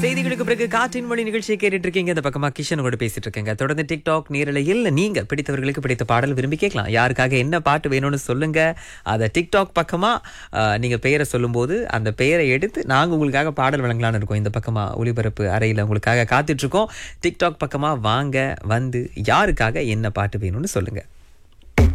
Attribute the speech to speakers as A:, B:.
A: செய்திகளுக்கு பிறகு காற்றின் மொழி நிகழ்ச்சியை கேட்டுட்டு இருக்கீங்க. இந்த பக்கமா கிஷன் கூட பேசிட்டு இருக்கேங்க. தொடர்ந்து டிக்டாக் நேரலையில் நீங்க பிடித்தவர்களுக்கு பிடித்த பாடல் விரும்பி கேட்கலாம். யாருக்காக என்ன பாட்டு வேணும்னு சொல்லுங்க. அதை டிக்டாக் பக்கமா நீங்க பெயரை சொல்லும் போது அந்த பெயரை எடுத்து நாங்க உங்களுக்காக பாடல் வழங்கலாம்னு இருக்கோம். இந்த பக்கமா ஒளிபரப்பு அறையில உங்களுக்காக காத்துட்டு இருக்கோம். டிக்டாக் பக்கமா வாங்க, வந்து யாருக்காக என்ன பாட்டு வேணும்னு சொல்லுங்க.